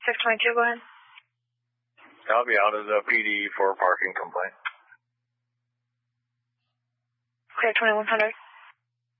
622, go ahead. I'll be out as a PD for a parking complaint. Okay, 2100.